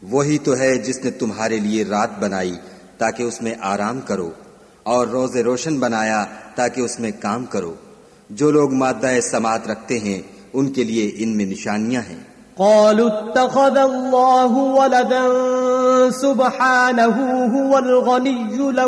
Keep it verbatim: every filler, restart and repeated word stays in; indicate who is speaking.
Speaker 1: वही तो है जिसने तुम्हारे लिए रात बनाई ताकि उसमें आराम करो और रोज़े रोशन बनाया ताकि उसमें काम करो। जो लोग माद्दा समात रखते हैं उनके लिए इनमें निशानियां हैं।
Speaker 2: क़ालू इत्तख़ज़ अल्लाहु वलदन सुब्हानहु हुवल गनिय्यु